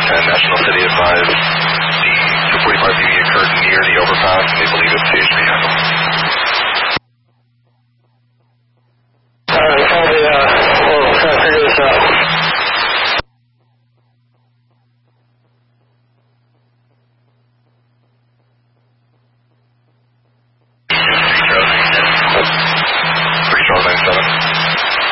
10, National City advised the 245 DV occurred near the overpass